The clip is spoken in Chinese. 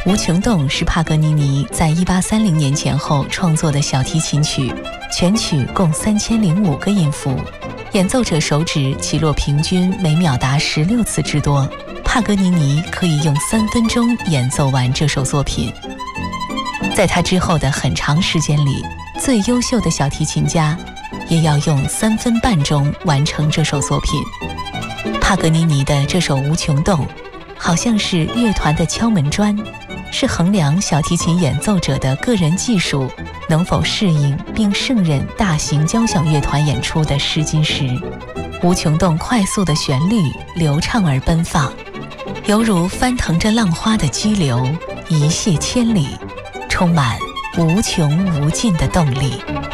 无穷动是帕格尼尼在1830年前后创作的小提琴曲，全曲共3005个音符，演奏者手指起落平均每秒达16次之多。帕格尼尼可以用3分钟演奏完这首作品。在他之后的很长时间里，最优秀的小提琴家也要用3分半钟完成这首作品。帕格尼尼的这首无穷动好像是乐团的敲门砖，是衡量小提琴演奏者的个人技术能否适应并胜任大型交响乐团演出的试金石。无穷动快速的旋律流畅而奔放，犹如翻腾着浪花的激流，一泻千里，充满无穷无尽的动力。